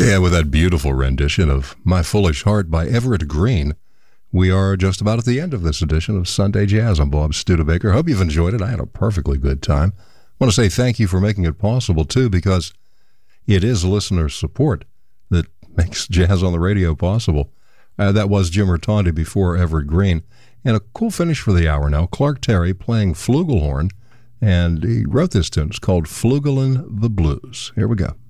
Yeah, with that beautiful rendition of My Foolish Heart by Everett Green, we are just about at the end of this edition of Sunday Jazz. I'm Bob Studebaker. Hope you've enjoyed it. I had a perfectly good time. I want to say thank you for making it possible, too, because it is listener support that makes jazz on the radio possible. That was Jim Rotondi before Everett Green. And a cool finish for the hour now. Clark Terry playing flugelhorn, and he wrote this tune. It's called Flugelin' the Blues. Here we go.